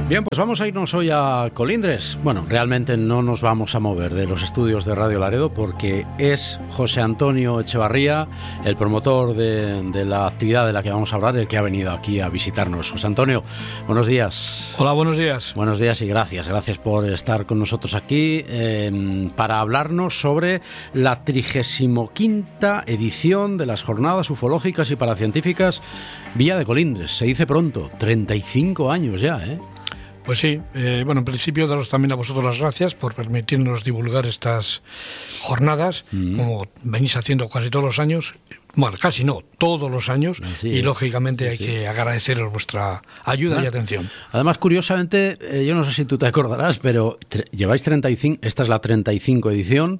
Bien, pues vamos a irnos hoy a Colindres. Bueno, realmente no nos vamos a mover de los estudios de Radio Laredo porque es José Antonio Echevarría, el promotor de la actividad de la que vamos a hablar, el que ha venido aquí a visitarnos. José Antonio, buenos días. Hola, buenos días. Buenos días y gracias por estar con nosotros aquí para hablarnos sobre la 35ª edición de las Jornadas Ufológicas y Paracientíficas Villa de Colindres. Se dice pronto, 35 años ya, ¿eh? Pues sí, bueno, en principio daros también a vosotros las gracias por permitirnos divulgar estas jornadas, como venís haciendo casi todos los años, bueno, casi no, todos los años, y lógicamente hay que agradeceros vuestra ayuda y atención. Además, curiosamente, yo no sé si tú te acordarás, pero lleváis 35, esta es la 35 edición.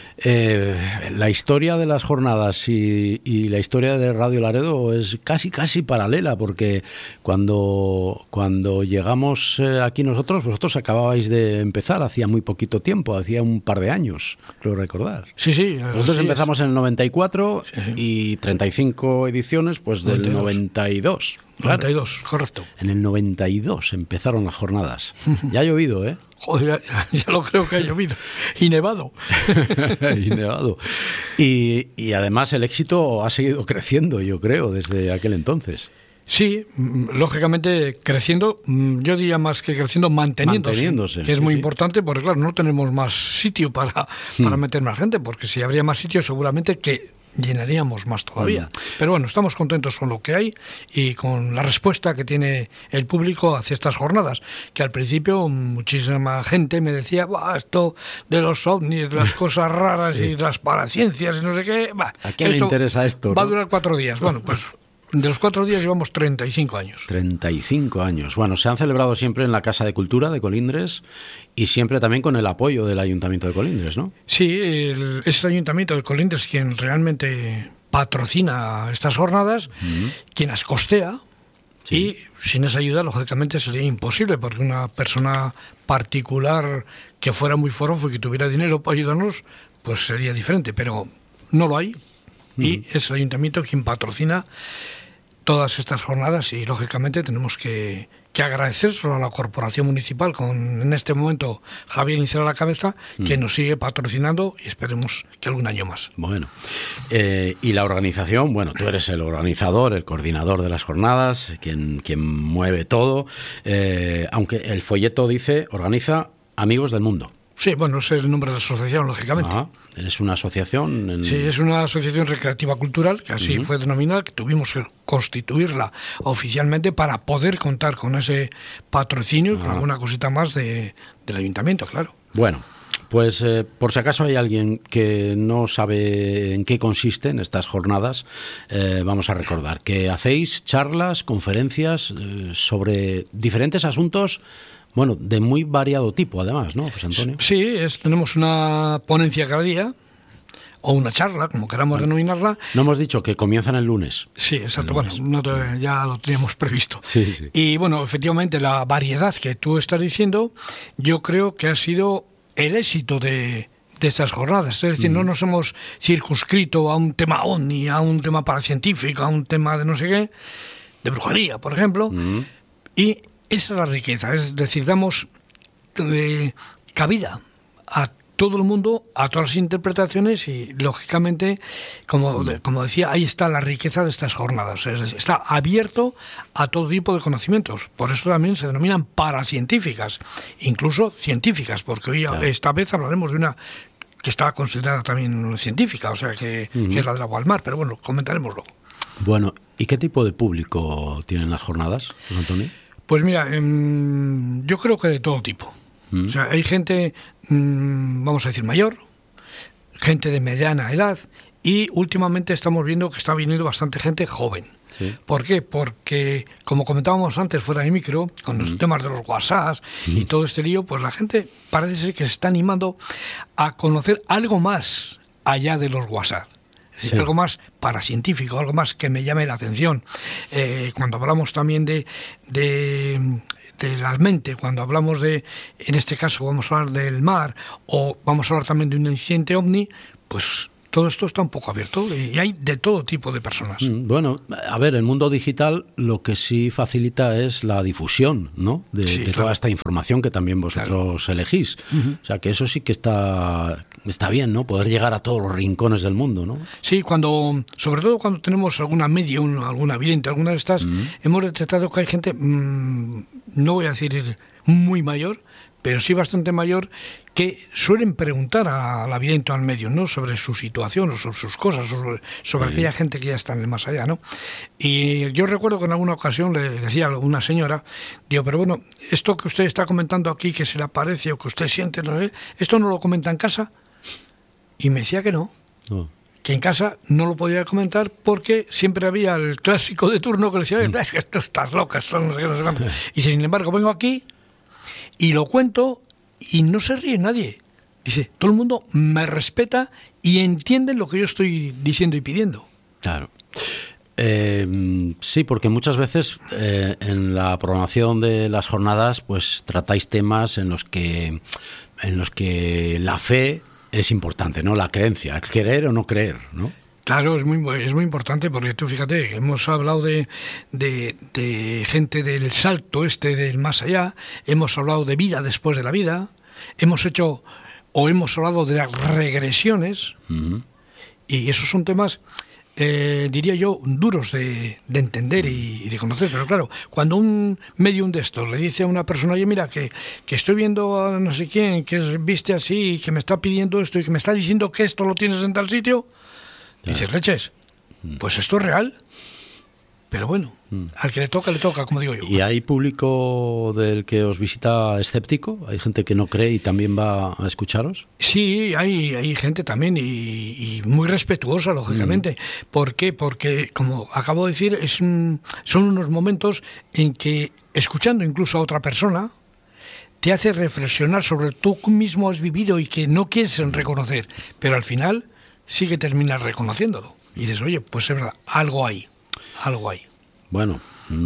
La historia de las jornadas y la historia de Radio Laredo es casi paralela, porque cuando llegamos aquí vosotros acababais de empezar, hacía muy poquito tiempo, hacía un par de años, creo recordar. Sí. Nosotros empezamos en el 94 sí. Y 35 ediciones pues del 92. Claro. 92, correcto. En el 92 empezaron las jornadas. Ya ha llovido, ¿eh? Joder, ya lo creo que ha llovido. Y nevado. Y nevado. Y además el éxito ha seguido creciendo, yo creo, desde aquel entonces. Sí, lógicamente creciendo, yo diría más que creciendo, manteniéndose, que es muy importante, porque claro, no tenemos más sitio para meter más gente, porque si habría más sitio seguramente que llenaríamos más todavía. Pero bueno, estamos contentos con lo que hay y con la respuesta que tiene el público hacia estas jornadas, que al principio muchísima gente me decía, esto de los ovnis, de las cosas raras y las paraciencias y no sé qué, ¿a quién le interesa esto? ¿No? Va a durar 4 días. Bueno, pues de los 4 días llevamos 35 años. 35 años. Bueno, se han celebrado siempre en la Casa de Cultura de Colindres y siempre también con el apoyo del Ayuntamiento de Colindres, ¿no? Sí, es el Ayuntamiento de Colindres quien realmente patrocina estas jornadas, quien las costea. Sí. Y sin esa ayuda, lógicamente, sería imposible, porque una persona particular que fuera muy forofo y que tuviera dinero para ayudarnos, pues sería diferente, pero no lo hay. Y es el Ayuntamiento quien patrocina todas estas jornadas y lógicamente tenemos que agradecérselo a la Corporación Municipal con en este momento Javier Incera a la cabeza, que nos sigue patrocinando y esperemos que algún año más. Bueno, y la organización, bueno, tú eres el organizador, el coordinador de las jornadas, quien mueve todo, aunque el folleto dice, organiza Amigos del Mundo. Sí, bueno, ese es el nombre de la asociación, lógicamente. ¿Es una asociación? Sí, es una asociación recreativa cultural, que así fue denominada, que tuvimos que constituirla oficialmente para poder contar con ese patrocinio y con alguna cosita más del ayuntamiento, claro. Bueno, pues por si acaso hay alguien que no sabe en qué consisten estas jornadas, vamos a recordar que hacéis charlas, conferencias sobre diferentes asuntos. Bueno, de muy variado tipo, además, ¿no, José Antonio? Sí, tenemos una ponencia cada día, o una charla, como queramos denominarla. No hemos dicho que comienzan el lunes. Sí, exacto. Bueno, ya lo teníamos previsto. Sí. Y bueno, efectivamente, la variedad que tú estás diciendo, yo creo que ha sido el éxito de estas jornadas. Es decir, no nos hemos circunscrito a un tema ovni, a un tema paracientífico, a un tema de no sé qué, de brujería, por ejemplo, y esa es la riqueza, es decir, damos cabida a todo el mundo, a todas las interpretaciones y, lógicamente, como decía, ahí está la riqueza de estas jornadas. Es decir, está abierto a todo tipo de conocimientos. Por eso también se denominan paracientíficas, incluso científicas, porque hoy esta vez hablaremos de una que está considerada también científica, o sea, que es la del agua al mar, pero bueno, comentaremos luego. Bueno, ¿y qué tipo de público tienen las jornadas, José Antonio? Pues mira, yo creo que de todo tipo. O sea, hay gente, vamos a decir, mayor, gente de mediana edad, y últimamente estamos viendo que está viniendo bastante gente joven. Sí. ¿Por qué? Porque, como comentábamos antes fuera de micro, con los temas de los WhatsApp y todo este lío, pues la gente parece ser que se está animando a conocer algo más allá de los WhatsApp. Sí. Algo más paracientífico, algo más que me llame la atención. Cuando hablamos también de la mente, cuando hablamos en este caso vamos a hablar del mar, o vamos a hablar también de un incidente ovni, pues todo esto está un poco abierto y hay de todo tipo de personas. Bueno, a ver, el mundo digital lo que sí facilita es la difusión, ¿no? de toda esta información que también vosotros elegís. O sea, que eso sí que está bien, ¿no? Poder llegar a todos los rincones del mundo, ¿no? Sí, sobre todo cuando tenemos alguna medium, alguna vidente, alguna de estas, hemos detectado que hay gente, no voy a decir muy mayor, pero sí bastante mayor, que suelen preguntar a la vidente o al medio, ¿no? Sobre su situación o sobre sus cosas, sobre aquella gente que ya está en el más allá, ¿no? Y yo recuerdo que en alguna ocasión le decía a una señora, digo, pero bueno, esto que usted está comentando aquí, que se le aparece o que usted siente, ¿no? ¿Esto no lo comenta en casa? Y me decía que no. Que en casa no lo podía comentar porque siempre había el clásico de turno que le decía, es que esto estás loca, esto no sé qué, no sé cuánto. Y sin embargo vengo aquí y lo cuento y no se ríe nadie. Dice, todo el mundo me respeta y entiende lo que yo estoy diciendo y pidiendo. Claro. Sí, porque muchas veces en la programación de las jornadas pues tratáis temas en los que la fe es importante, ¿no? La creencia, el creer o no creer, ¿no? Claro, es muy importante porque tú fíjate, hemos hablado de gente del salto del más allá, hemos hablado de vida después de la vida, hemos hablado de las regresiones, y esos son temas, diría yo, duros de entender y de conocer. Pero claro, cuando un medium de estos le dice a una persona, oye, mira, que estoy viendo a no sé quién, que viste así, que me está pidiendo esto y que me está diciendo que esto lo tienes en tal sitio, dices, leches, pues esto es real, pero bueno, al que le toca, como digo yo. ¿Y hay público del que os visita escéptico? ¿Hay gente que no cree y también va a escucharos? Sí, hay gente también y muy respetuosa, lógicamente. ¿Por qué? Porque, como acabo de decir, son unos momentos en que, escuchando incluso a otra persona, te hace reflexionar sobre lo que tú mismo has vivido y que no quieres reconocer, pero al final sí que terminas reconociéndolo. Y dices, oye, pues es verdad, algo hay. Bueno,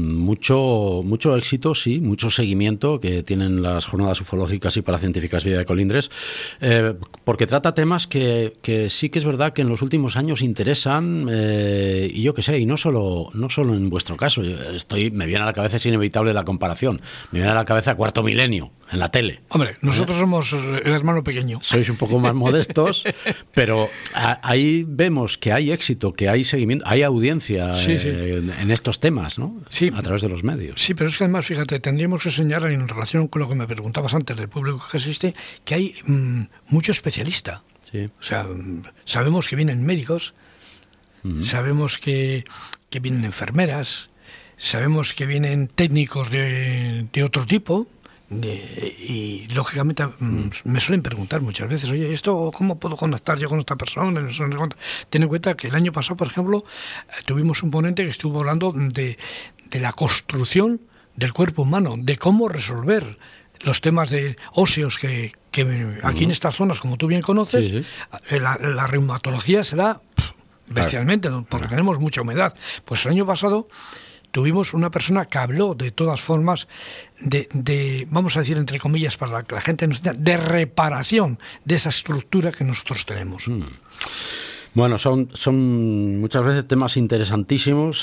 mucho éxito, sí, mucho seguimiento que tienen las jornadas ufológicas y paracientíficas Villa de Colindres, porque trata temas que sí que es verdad que en los últimos años interesan, y yo qué sé, y no solo en vuestro caso. Me viene a la cabeza, es inevitable la comparación, me viene a la cabeza Cuarto Milenio en la tele. Hombre, nosotros somos el hermano pequeño. Sois un poco más modestos, pero ahí vemos que hay éxito, que hay seguimiento, hay audiencia en estos temas, ¿no? Sí. A través de los medios. Sí, pero es que además, fíjate, tendríamos que señalar en relación con lo que me preguntabas antes del público que existe, que hay mucho especialista. Sí. O sea, sabemos que vienen médicos, sabemos que vienen enfermeras, sabemos que vienen técnicos de otro tipo. Y lógicamente me suelen preguntar muchas veces, oye, ¿esto cómo puedo contactar yo con esta persona? Ten en cuenta que el año pasado, por ejemplo, tuvimos un ponente que estuvo hablando de la construcción del cuerpo humano, de cómo resolver los temas de óseos que aquí en estas zonas, como tú bien conoces, la reumatología se da bestialmente, porque tenemos mucha humedad. Pues el año pasado tuvimos una persona que habló de todas formas de vamos a decir entre comillas para que la gente nos entienda, de reparación de esa estructura que nosotros tenemos. Bueno, son muchas veces temas interesantísimos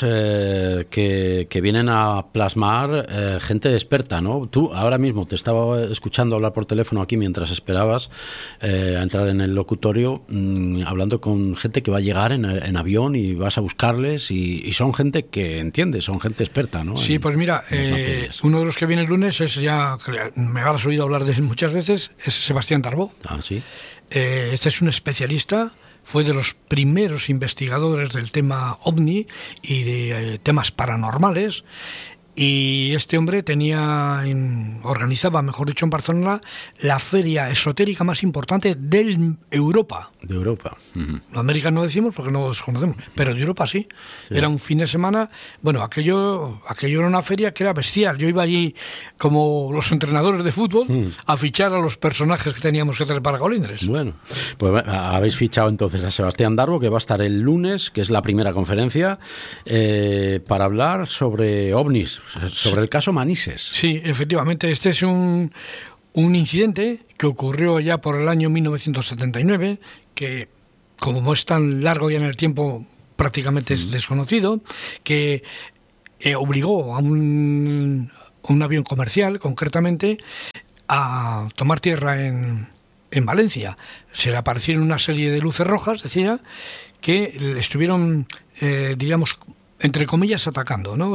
que vienen a plasmar gente experta, ¿no? Tú ahora mismo te estaba escuchando hablar por teléfono aquí mientras esperabas a entrar en el locutorio, hablando con gente que va a llegar en avión y vas a buscarles y son gente que entiende, son gente experta, ¿no? Sí, pues mira, uno de los que viene el lunes es ya, me habrás oído hablar de él muchas veces, es Sebastián Darbó. Ah, sí. Este es un especialista. Fue de los primeros investigadores del tema OVNI y de temas paranormales. Y este hombre organizaba, mejor dicho, en Barcelona, la feria esotérica más importante de Europa. De Europa. América no decimos porque no los conocemos, pero de Europa sí. Era un fin de semana. Bueno, aquello era una feria que era bestial. Yo iba allí como los entrenadores de fútbol a fichar a los personajes que teníamos que traer para Colindres. Bueno, pues habéis fichado entonces a Sebastián Darbo, que va a estar el lunes, que es la primera conferencia, para hablar sobre ovnis, sobre el caso Manises. Sí, efectivamente. Este es un incidente que ocurrió ya por el año 1979, que como es tan largo ya en el tiempo, prácticamente es desconocido, que obligó a un avión comercial, concretamente, a tomar tierra en Valencia. Se le aparecieron una serie de luces rojas, decía, que le estuvieron, digamos, entre comillas, atacando, ¿no?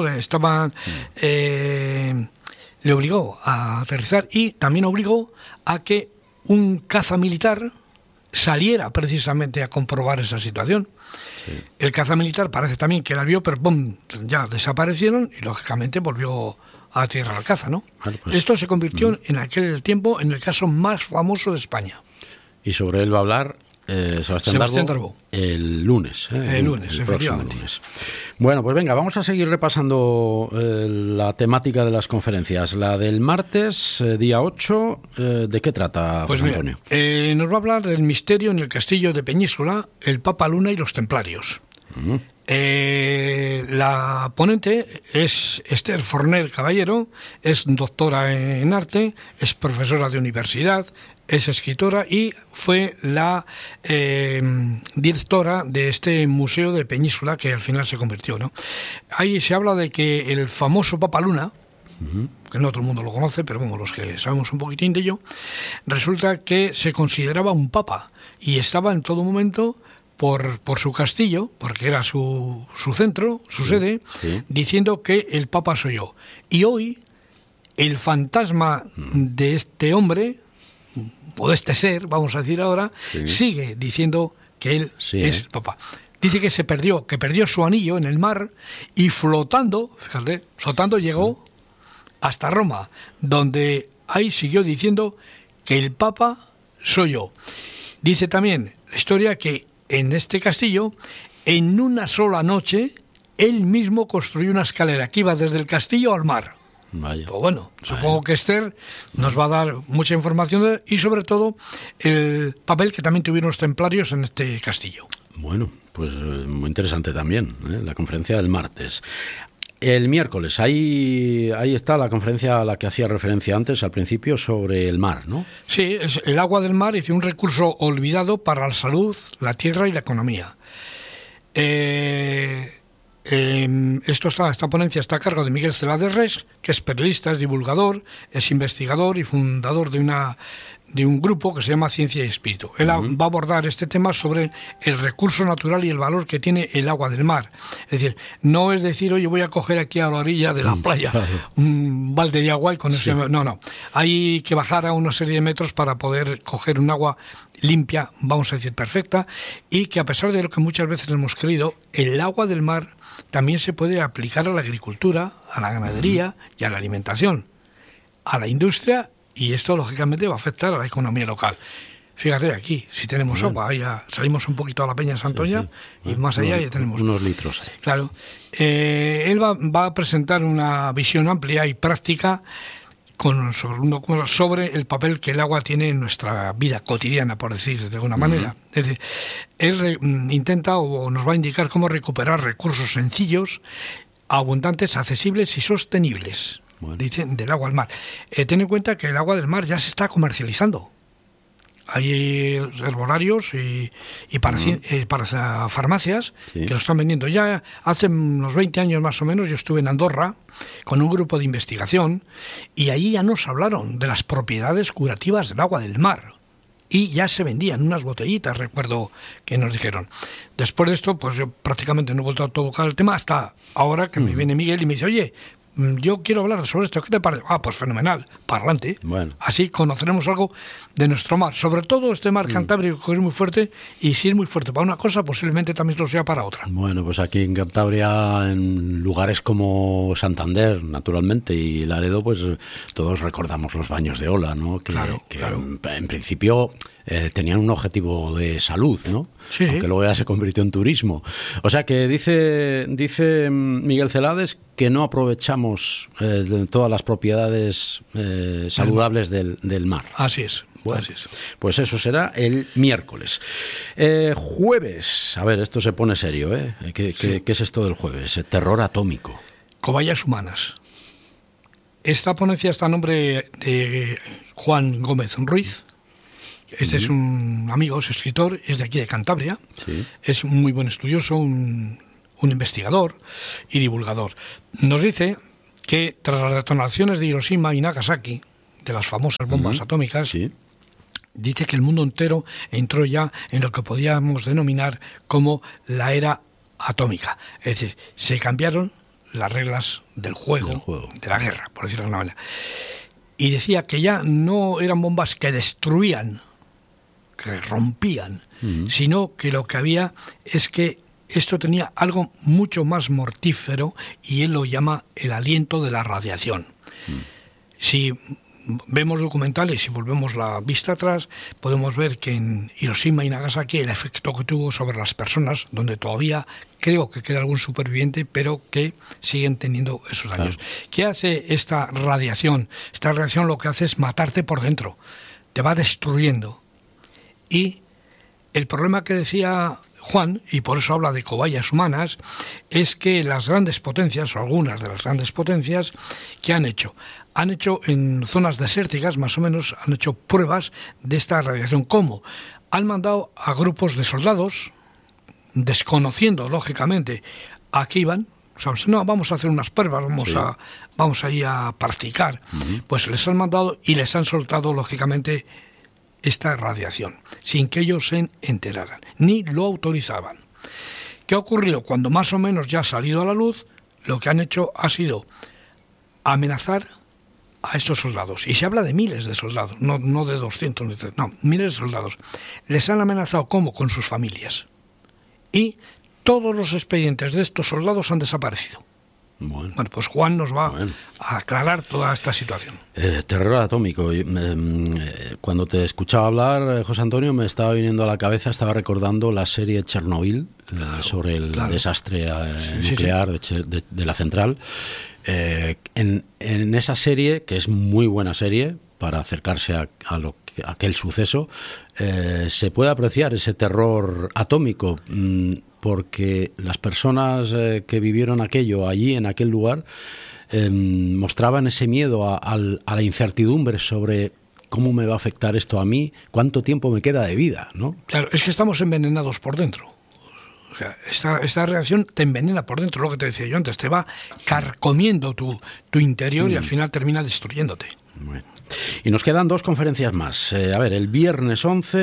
Le obligó a aterrizar y también obligó a que un caza militar saliera precisamente a comprobar esa situación. Sí. El caza militar parece también que la vio, pero ¡pum!, ya desaparecieron y lógicamente volvió a tierra al caza, ¿no? Vale, pues, esto se convirtió en aquel tiempo en el caso más famoso de España. Y sobre él va a hablar Sebastián Darbo el lunes. El próximo lunes. Bueno, pues venga, vamos a seguir repasando la temática de las conferencias. La del martes, día 8, ¿de qué trata, pues José Antonio? Nos va a hablar del misterio en el castillo de Peñíscola, el Papa Luna y los templarios. La ponente es Esther Forner Caballero, es doctora en arte, es profesora de universidad, es escritora y fue la directora de este museo de Peñíscola que al final se convirtió, ¿no? Ahí se habla de que el famoso Papa Luna, que no todo el mundo lo conoce, pero bueno, los que sabemos un poquitín de ello, resulta que se consideraba un papa y estaba en todo momento por su castillo, porque era su centro, su sede, diciendo que el papa soy yo. Y hoy el fantasma de este hombre, o de este ser, vamos a decir ahora, sigue diciendo que él es papa. Dice que perdió su anillo en el mar y flotando, fíjate, llegó hasta Roma, donde ahí siguió diciendo que el papa soy yo. Dice también la historia que en este castillo, en una sola noche, él mismo construyó una escalera que iba desde el castillo al mar. Vaya. Pues bueno, supongo que Esther nos va a dar mucha información y sobre todo el papel que también tuvieron los templarios en este castillo. Bueno, pues muy interesante también, la conferencia del martes. El miércoles, ahí está la conferencia a la que hacía referencia antes, al principio, sobre el mar, ¿no? Sí, es el agua del mar es un recurso olvidado para la salud, la tierra y la economía. Esta ponencia está a cargo de Miguel Celades Res, que es periodista, es divulgador, es investigador y fundador de un grupo que se llama Ciencia y Espíritu. Él va a abordar este tema sobre el recurso natural y el valor que tiene el agua del mar. Es decir, no es decir, oye, voy a coger aquí a la orilla de la playa un balde de agua y con eso... No. Hay que bajar a una serie de metros para poder coger un agua limpia, vamos a decir, perfecta, y que a pesar de lo que muchas veces hemos creído, el agua del mar también se puede aplicar a la agricultura, a la ganadería y a la alimentación, a la industria. Y esto, lógicamente, va a afectar a la economía local. Fíjate, aquí, si tenemos agua, ya salimos un poquito a la Peña de Santoña y más allá ya tenemos... Unos litros ahí. Claro. Él va a presentar una visión amplia y práctica sobre el papel que el agua tiene en nuestra vida cotidiana, por decir de alguna manera. Es decir, él intenta o nos va a indicar cómo recuperar recursos sencillos, abundantes, accesibles y sostenibles. Bueno. Dicen del agua al mar. Ten en cuenta que el agua del mar ya se está comercializando. Hay herbolarios y para farmacias que lo están vendiendo. Ya hace unos 20 años más o menos yo estuve en Andorra con un grupo de investigación y allí ya nos hablaron de las propiedades curativas del agua del mar. Y ya se vendían unas botellitas, recuerdo que nos dijeron. Después de esto, pues yo prácticamente no he vuelto a tocar el tema hasta ahora que me viene Miguel y me dice, oye, yo quiero hablar sobre esto, ¿qué te parece? Pues fenomenal, para adelante. Bueno. Así conoceremos algo de nuestro mar, sobre todo este mar Cantábrico, que es muy fuerte, y si es muy fuerte para una cosa, posiblemente también lo sea para otra. Bueno, pues aquí en Cantabria, en lugares como Santander, naturalmente, y Laredo, pues todos recordamos los baños de ola, ¿no? Que en principio tenían un objetivo de salud, ¿no? Sí, aunque luego ya se convirtió en turismo. O sea que dice Miguel Celades que no aprovechamos todas las propiedades saludables del mar. Así es. Bueno, pues eso será el miércoles. Jueves, a ver, esto se pone serio, ¿eh? ¿Qué es esto del jueves? Terror atómico. Cobayas humanas. Esta ponencia está a nombre de Juan Gómez Ruiz, Este es un amigo, es escritor, es de aquí de Cantabria, Sí. es un muy buen estudioso, un investigador y divulgador. Nos dice que tras las detonaciones de Hiroshima y Nagasaki, de las famosas bombas atómicas, Sí. dice que el mundo entero entró ya en lo que podíamos denominar como la era atómica. Es decir, se cambiaron las reglas del juego, de la guerra, por decirlo de alguna manera. Y decía que ya no eran bombas que destruían, que rompían, sino que lo que había es que esto tenía algo mucho más mortífero y él lo llama el aliento de la radiación. Si vemos documentales y volvemos la vista atrás, podemos ver que en Hiroshima y Nagasaki el efecto que tuvo sobre las personas, donde todavía creo que queda algún superviviente, pero que siguen teniendo esos daños. Claro. ¿Qué hace esta radiación? Esta radiación lo que hace es matarte por dentro, te va destruyendo. Y el problema que decía Juan, y por eso habla de cobayas humanas, es que las grandes potencias, o algunas de las grandes potencias, ¿qué han hecho? Han hecho en zonas desérticas, más o menos, han hecho pruebas de esta radiación. ¿Cómo? Han mandado a grupos de soldados, desconociendo, lógicamente, a qué iban. ¿Sabes? No, vamos a hacer unas pruebas, vamos a ir a practicar. Pues les han mandado y les han soltado, lógicamente, esta radiación, sin que ellos se enteraran, ni lo autorizaban. ¿Qué ha ocurrido? Cuando más o menos ya ha salido a la luz, lo que han hecho ha sido amenazar a estos soldados. Y se habla de miles de soldados, no de 200, no, miles de soldados. Les han amenazado, ¿cómo? Con sus familias. Y todos los expedientes de estos soldados han desaparecido. Bueno, pues Juan nos va a aclarar toda esta situación. Terror atómico. Cuando te escuchaba hablar, José Antonio, me estaba viniendo a la cabeza, estaba recordando la serie Chernobyl, sobre el desastre nuclear de la central. En esa serie, que es muy buena serie para acercarse a aquel suceso, se puede apreciar ese terror atómico, porque las personas que vivieron aquello allí, en aquel lugar, mostraban ese miedo a la incertidumbre sobre cómo me va a afectar esto a mí, cuánto tiempo me queda de vida, ¿no? Claro, es que estamos envenenados por dentro. O sea, esta reacción te envenena por dentro, lo que te decía yo antes, te va carcomiendo tu interior y al final termina destruyéndote. Bueno. Y nos quedan 2 conferencias más. A ver, el viernes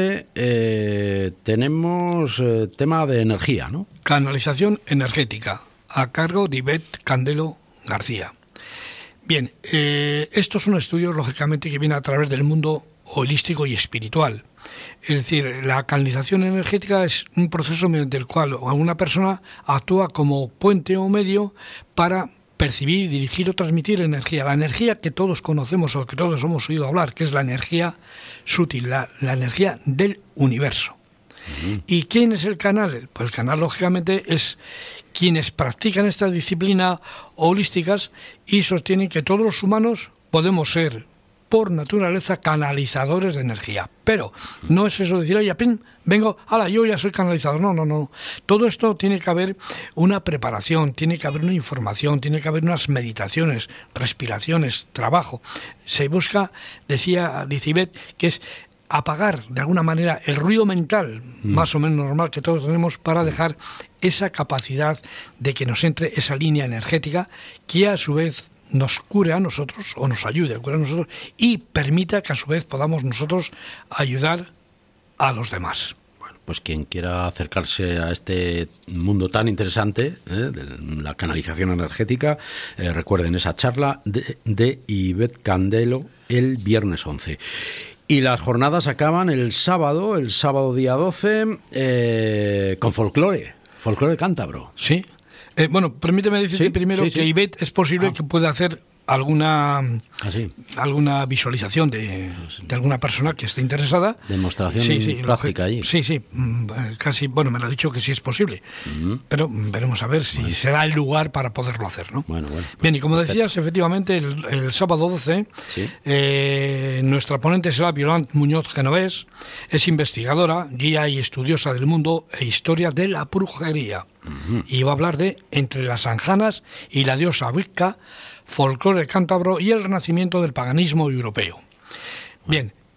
11 tenemos tema de energía, ¿no? Canalización energética, a cargo de Ivette Candelo García. Bien, esto es un estudio, lógicamente, que viene a través del mundo holístico y espiritual. Es decir, la canalización energética es un proceso mediante el cual una persona actúa como puente o medio para percibir, dirigir o transmitir energía. La energía que todos conocemos o que todos hemos oído hablar, que es la energía sutil, la energía del universo. ¿Y quién es el canal? Pues el canal, lógicamente, es quienes practican esta disciplina holísticas y sostienen que todos los humanos podemos ser, por naturaleza, canalizadores de energía. Pero no es eso de decir, oye, pin, vengo, ala, yo ya soy canalizador. No. Todo esto tiene que haber una preparación, tiene que haber una información, tiene que haber unas meditaciones, respiraciones, trabajo. Se busca, dice Ivette, que es apagar de alguna manera el ruido mental más o menos normal que todos tenemos para dejar esa capacidad de que nos entre esa línea energética que a su vez nos cure a nosotros o nos ayude a curar a nosotros y permita que a su vez podamos nosotros ayudar a los demás. Bueno, pues quien quiera acercarse a este mundo tan interesante, de la canalización energética, recuerden esa charla de Ivette Candelo el viernes 11. Y las jornadas acaban el sábado día 12, con folclore cántabro. Sí. Bueno, permíteme decirte primero que Ivette es posible que pueda hacer alguna visualización de alguna persona que esté interesada. Demostración práctica allí. Sí, casi, bueno, me lo ha dicho que sí es posible, pero veremos a ver si será el lugar para poderlo hacer, ¿no? Bueno, bien, y como decías, efectivamente, el sábado 12, nuestra ponente será Violant Muñoz Genovés, es investigadora, guía y estudiosa del mundo e historia de la brujería, y va a hablar de Entre las Anjanas y la diosa Wicca, folclore cántabro y el renacimiento del paganismo europeo. Bien,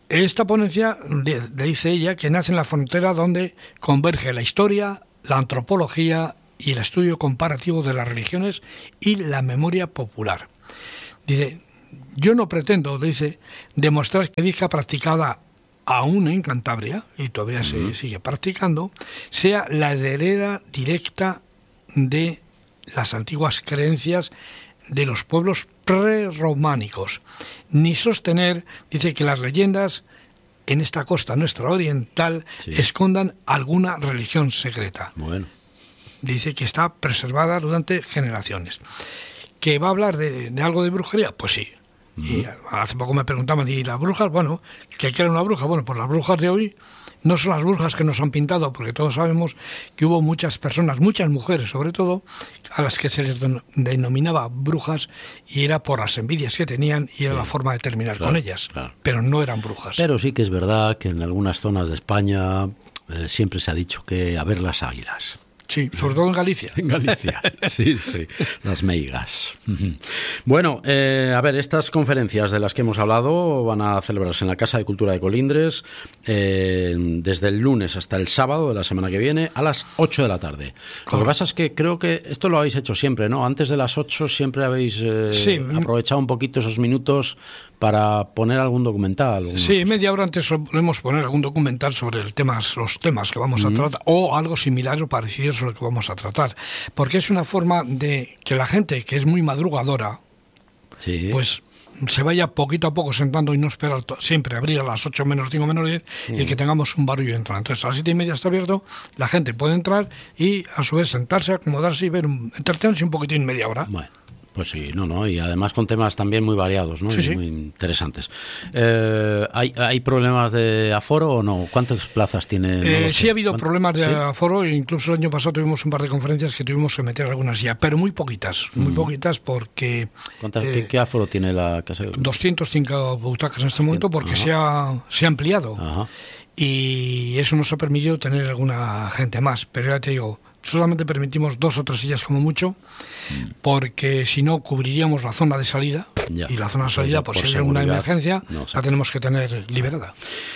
Esta ponencia, le dice ella, que nace en la frontera donde converge la historia, la antropología y el estudio comparativo de las religiones y la memoria popular. Dice, yo no pretendo, dice, demostrar que dicha practicada aún en Cantabria, y todavía se sigue practicando, sea la heredera directa de las antiguas creencias de los pueblos prerrománicos, ni sostener, dice, que las leyendas en esta costa nuestra oriental escondan alguna religión secreta. Bueno. Dice que está preservada durante generaciones. ¿Que va a hablar de algo de brujería? Pues sí. Y hace poco me preguntaban, ¿y las brujas? Bueno, ¿qué era una bruja? Bueno, pues las brujas de hoy no son las brujas que nos han pintado, porque todos sabemos que hubo muchas personas, muchas mujeres sobre todo, a las que se les denominaba brujas, y era por las envidias que tenían y era la forma de terminar con ellas, pero no eran brujas. Pero sí que es verdad que en algunas zonas de España siempre se ha dicho que a ver las águilas. Sí, sobre todo en Galicia. En Galicia, sí, las meigas. Bueno, a ver, estas conferencias de las que hemos hablado van a celebrarse en la Casa de Cultura de Colindres desde el lunes hasta el sábado de la semana que viene a las 8 de la tarde. Lo que pasa es que creo que esto lo habéis hecho siempre, ¿no? Antes de las 8 siempre habéis aprovechado un poquito esos minutos para poner algún documental. Sí, media hora antes solemos poner algún documental sobre los temas que vamos a tratar, o algo similar o parecido sobre lo que vamos a tratar, porque es una forma de que la gente que es muy madrugadora, pues se vaya poquito a poco sentando y no esperar siempre abrir a las 8 menos 5 menos 10 y que tengamos un barullo de entrada. Entonces a las 7:30 está abierto, la gente puede entrar y a su vez sentarse, acomodarse y ver entretenerse un poquitín media hora. Bueno. Pues sí, y además con temas también muy variados, ¿no? Sí. Muy interesantes. ¿Hay problemas de aforo o no? ¿Cuántas plazas tiene? Sí ha habido problemas de aforo, incluso el año pasado tuvimos un par de conferencias que tuvimos que meter algunas ya, pero muy poquitas porque... ¿Qué aforo tiene la casa? 205 butacas en este momento porque se ha ampliado. Ajá. Y eso nos ha permitido tener alguna gente más, pero ya te digo, solamente permitimos 2 o 3 sillas como mucho, porque si no cubriríamos la zona de salida, y la zona de salida, pues si hay alguna emergencia, la tenemos que tener liberada.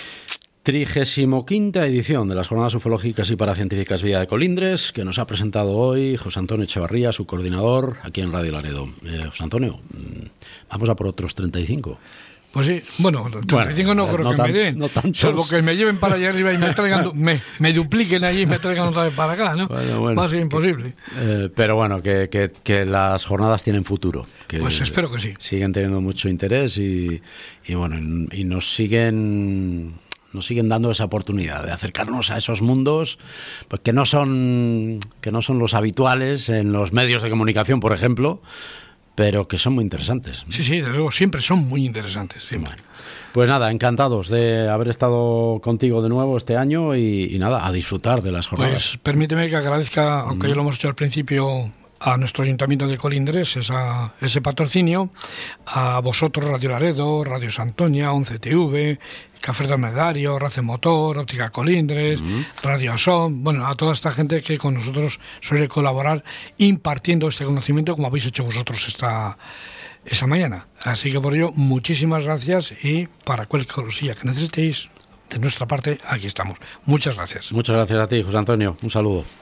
35ª edición de las Jornadas Ufológicas y Paracientíficas Villa de Colindres, que nos ha presentado hoy José Antonio Echevarría, su coordinador aquí en Radio Laredo. José Antonio, vamos a por otros 35. Pues sí, bueno, 35 no creo que me den, salvo que me lleven para allá arriba y me traigan, me dupliquen allí y me traigan otra vez para acá, ¿no? Bueno, va a ser imposible. Pero bueno, que las jornadas tienen futuro. Pues espero que sí. Siguen teniendo mucho interés y bueno, y nos siguen dando esa oportunidad de acercarnos a esos mundos pues que no son los habituales en los medios de comunicación, por ejemplo, pero que son muy interesantes. Sí, desde luego, siempre son muy interesantes. Siempre. Bueno, pues nada, encantados de haber estado contigo de nuevo este año y nada, a disfrutar de las jornadas. Pues permíteme que agradezca, aunque ya lo hemos hecho al principio, a nuestro Ayuntamiento de Colindres ese patrocinio, a vosotros, Radio Laredo, Radio Santoña, 11TV, Café del Medario, Race Motor, Óptica Colindres, Radio Asom, bueno, a toda esta gente que con nosotros suele colaborar impartiendo este conocimiento como habéis hecho vosotros esta mañana. Así que por ello, muchísimas gracias y para cualquier cosilla que necesitéis, de nuestra parte, aquí estamos. Muchas gracias. Muchas gracias a ti, José Antonio. Un saludo.